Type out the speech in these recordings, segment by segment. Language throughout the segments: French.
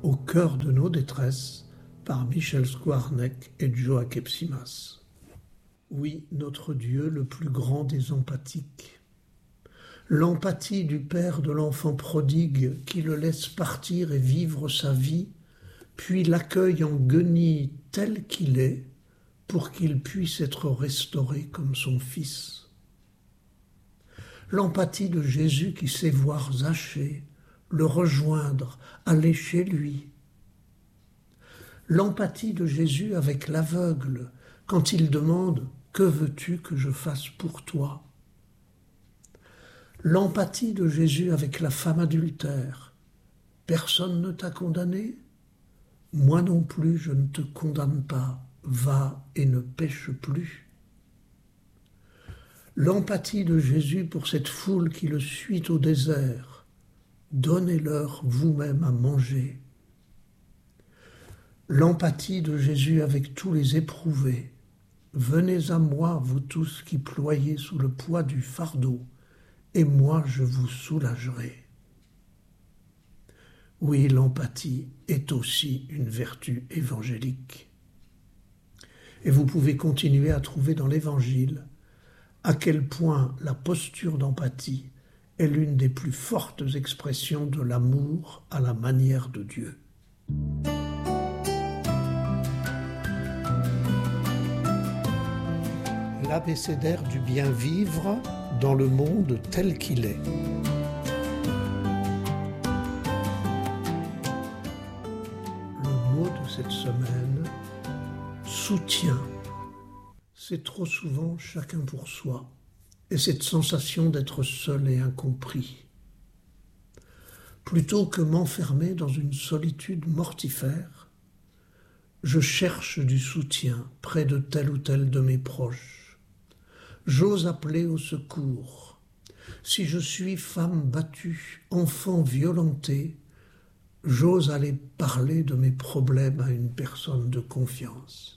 Au cœur de nos détresses, par Michel Skwarnek et Joa Kepsimas. Oui, notre Dieu, le plus grand des empathiques. L'empathie du père de l'enfant prodigue qui le laisse partir et vivre sa vie, puis l'accueille en guenille tel qu'il est, pour qu'il puisse être restauré comme son fils. L'empathie de Jésus qui sait voir Zachée, le rejoindre, aller chez lui. L'empathie de Jésus avec l'aveugle, quand il demande « Que veux-tu que je fasse pour toi ?» L'empathie de Jésus avec la femme adultère. « Personne ne t'a condamné ? Moi non plus je ne te condamne pas, va et ne pêche plus. » L'empathie de Jésus pour cette foule qui le suit au désert. « Donnez-leur vous-même à manger. » L'empathie de Jésus avec tous les éprouvés. « Venez à moi, vous tous qui ployez sous le poids du fardeau, et moi je vous soulagerai. » Oui, l'empathie est aussi une vertu évangélique. Et vous pouvez continuer à trouver dans l'Évangile à quel point la posture d'empathie est l'une des plus fortes expressions de l'amour à la manière de Dieu. L'abécédaire du bien vivre dans le monde tel qu'il est. Le mot de cette semaine, soutien. C'est trop souvent chacun pour soi, et cette sensation d'être seul et incompris. Plutôt que m'enfermer dans une solitude mortifère, je cherche du soutien près de tel ou tel de mes proches. J'ose appeler au secours. Si je suis femme battue, enfant violenté, j'ose aller parler de mes problèmes à une personne de confiance.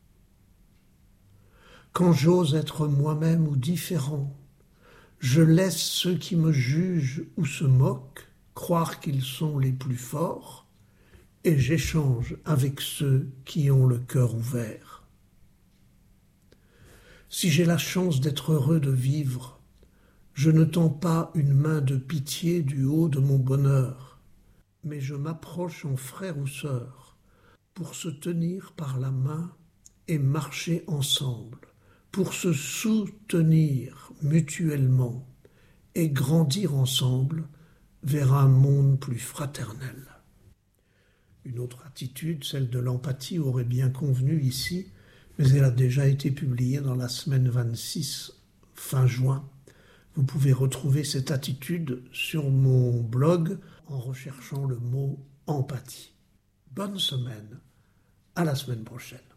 Quand j'ose être moi-même ou différent, je laisse ceux qui me jugent ou se moquent croire qu'ils sont les plus forts et j'échange avec ceux qui ont le cœur ouvert. Si j'ai la chance d'être heureux de vivre, je ne tends pas une main de pitié du haut de mon bonheur, mais je m'approche en frère ou sœur pour se tenir par la main et marcher ensemble, pour se soutenir mutuellement et grandir ensemble vers un monde plus fraternel. Une autre attitude, celle de l'empathie, aurait bien convenu ici, mais elle a déjà été publiée dans la semaine 26, fin juin. Vous pouvez retrouver cette attitude sur mon blog en recherchant le mot empathie. Bonne semaine, à la semaine prochaine.